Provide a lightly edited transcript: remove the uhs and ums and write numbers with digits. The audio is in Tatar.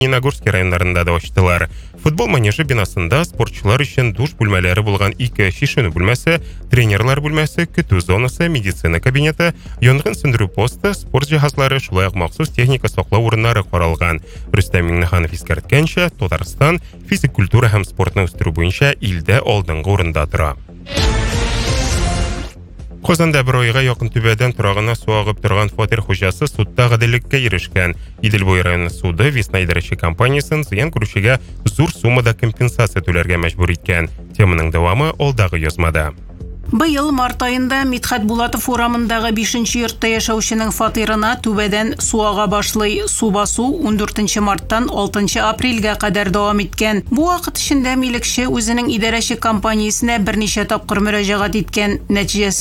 Иногорский райондарында да ачтылар. Футбол манежы бинасында спортчылар үшін душ бүлмәләре булган 2 шишене бүлмәсе, тренерлар бүлмәсе, көтү зонасы, медицина кабинеты, янгын сөндерү посты, спорт җиһазлары, шулай ук махсус техника саклау урыннары каралган. Рөстәм Миңнеханов искәрткәнчә, Татарстан физик культура һәм спортны үстерү буенча илдә алдынгы урында тора. Казанда бер айга якын түбәдән торагына су агып торган фатир хуҗасы судта гаделлеккә ирешкән. Идел-Буй районы суды Весна идарәче компаниясын зыян күрүчегә зур суммада компенсация түләргә мәҗбүр иткән. Теманың дәвамы алдагы язмада. Быел март айында Мидхәт Булатов урамындагы 5-нче йортта яшәүченең фатирына түбәдән су ага башлый. Су басу 14 марттан 6 апрельгә кадәр дәвам иткән. Бу вакыт эчендә милекче үзенең идарәче компаниясенә берничә тапкыр мөрәҗәгать иткән. Нәтиҗәсе